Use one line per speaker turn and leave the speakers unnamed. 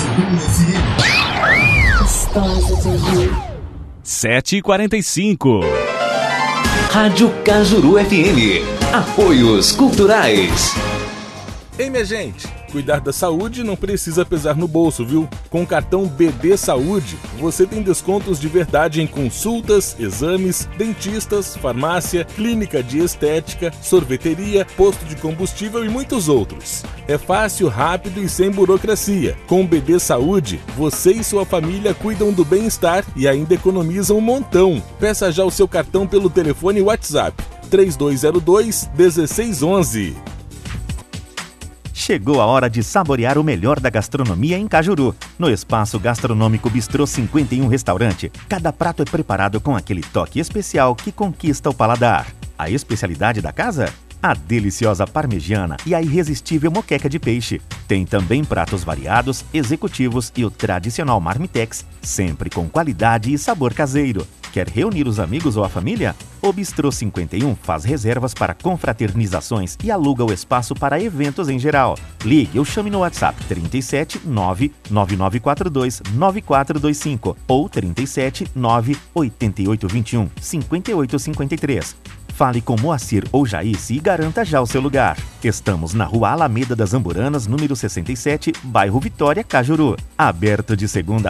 Gostosa de ouvir.
7h45.
Rádio Cajuru FM. Apoios culturais.
Ei, minha gente, cuidar da saúde não precisa pesar no bolso, viu? Com o cartão BD Saúde, você tem descontos de verdade em consultas, exames, dentistas, farmácia, clínica de estética, sorveteria, posto de combustível e muitos outros. É fácil, rápido e sem burocracia. Com o BD Saúde, você e sua família cuidam do bem-estar e ainda economizam um montão. Peça já o seu cartão pelo telefone WhatsApp 3202-1611.
Chegou a hora de saborear o melhor da gastronomia em Cajuru. No Espaço Gastronômico Bistrô 51 Restaurante, cada prato é preparado com aquele toque especial que conquista o paladar. A especialidade da casa? A deliciosa parmegiana e a irresistível moqueca de peixe. Tem também pratos variados, executivos e o tradicional marmitex, sempre com qualidade e sabor caseiro. Quer reunir os amigos ou a família? O Bistrô 51 faz reservas para confraternizações e aluga o espaço para eventos em geral. Ligue ou chame no WhatsApp 37 99942 9425 ou 37 98821 5853. Fale com Moacir ou Jaíce e garanta já o seu lugar. Estamos na Rua Alameda das Amburanas, número 67, bairro Vitória, Cajuru. Aberto de segunda